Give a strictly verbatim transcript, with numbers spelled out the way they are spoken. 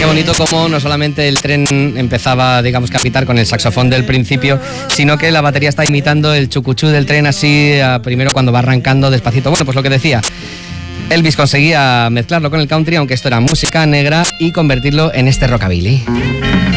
bonito como no solamente el tren empezaba, digamos, que a pitar con el saxofón del principio, sino que la batería está imitando el chucuchú del tren así, primero cuando va arrancando despacito. Bueno, pues lo que decía, Elvis conseguía mezclarlo con el country, aunque esto era música negra, y convertirlo en este rockabilly.